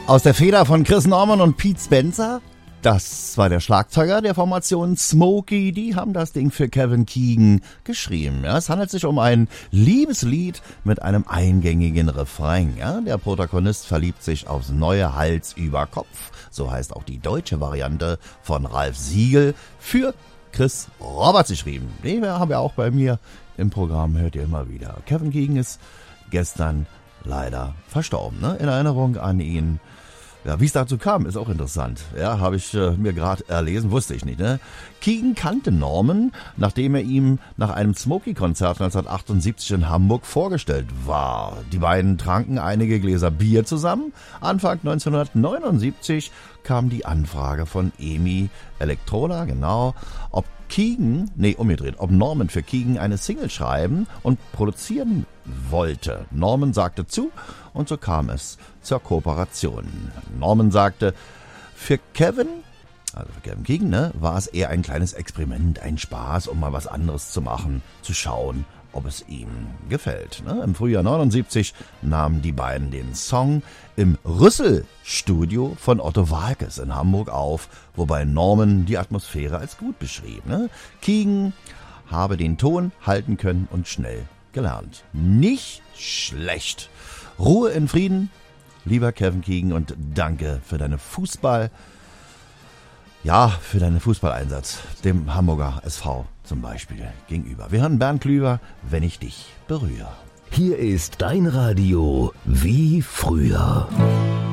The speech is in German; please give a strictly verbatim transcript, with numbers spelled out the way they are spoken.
Aus der Feder von Chris Norman und Pete Spencer. Das war der Schlagzeuger der Formation Smokey. Die haben das Ding für Kevin Keegan geschrieben. Ja, es handelt sich um ein Liebeslied mit einem eingängigen Refrain. Ja, der Protagonist verliebt sich aufs neue Hals über Kopf. So heißt auch die deutsche Variante von Ralf Siegel für Chris Roberts geschrieben. Den haben wir auch bei mir im Programm, hört ihr immer wieder. Kevin Keegan ist gestern leider verstorben. Ne? In Erinnerung an ihn. Ja, wie es dazu kam, ist auch interessant. Ja, habe ich äh, mir gerade erlesen, wusste ich nicht. Ne? Keegan kannte Norman, nachdem er ihm nach einem Smokey-Konzert neunzehnhundertachtundsiebzig in Hamburg vorgestellt war. Die beiden tranken einige Gläser Bier zusammen. Anfang neunzehnhundertneunundsiebzig kam die Anfrage von EMI Elektroda, genau, ob Keegan, nee, umgedreht, ob Norman für Keegan eine Single schreiben und produzieren wollte. Norman sagte zu und so kam es zur Kooperation. Norman sagte, für Kevin, also für Kevin Keegan, ne, war es eher ein kleines Experiment, ein Spaß, um mal was anderes zu machen, zu schauen, ob es ihm gefällt. Ne? Im Frühjahr neunundsiebzig nahmen die beiden den Song im Rüssel-Studio von Otto Waalkes in Hamburg auf, wobei Norman die Atmosphäre als gut beschrieb. Ne? Keegan habe den Ton halten können und schnell gelernt. Nicht schlecht. Ruhe in Frieden, lieber Kevin Keegan, und danke für deine Fußball, ja, für deinen Fußballeinsatz, dem Hamburger S V zum Beispiel gegenüber. Wir hören Bernd Klüver, wenn ich dich berühre. Hier ist dein Radio wie früher.